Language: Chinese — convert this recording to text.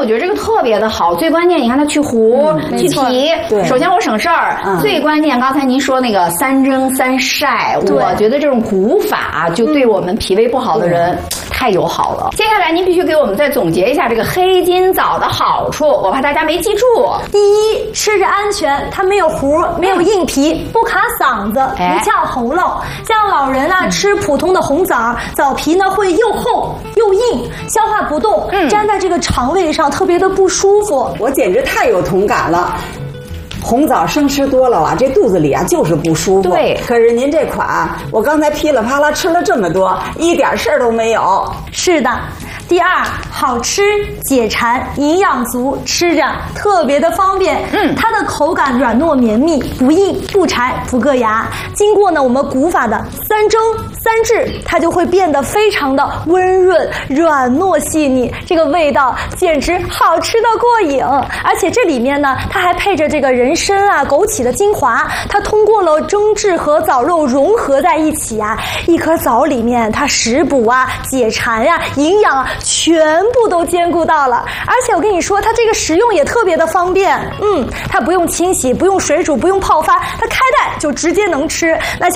觉得这个特别的好。最关键，你看它去核、去皮， 对， 首先我省事儿。最关键，刚才您说那个3蒸3晒，我觉得这种古法就对我们脾胃不好的人太友好了。接下来您必须给我们再总结一下这个黑金枣的好处，我怕大家没记住。 第一，吃着安全，它没有核，没有硬皮，不卡嗓子，不呛喉咙。像老人啊吃普通的红枣，枣皮呢会又厚又硬，消化不动，粘在这个肠胃上特别的不舒服。 我简直太有同感了。红枣生吃多了啊，这肚子里啊就是不舒服。 对， 可是您这款，我刚才噼里啪啦吃了这么多，一点事儿都没有。 是的。第二，好吃解馋，营养足，吃着特别的方便。它的口感软糯绵密，不硬不柴不硌牙。经过呢我们古法的3蒸3制，它就会变得非常的温润、软糯细腻，这个味道简直好吃的过瘾。而且这里面呢，它还配着这个人参啊、枸杞的精华，它通过了蒸制和枣肉融合在一起啊，一颗枣里面它食补啊、解馋啊、营养啊，全部都兼顾到了。而且我跟你说，它这个食用也特别的方便。它不用清洗，不用水煮，不用泡发，它开袋就直接能吃。那像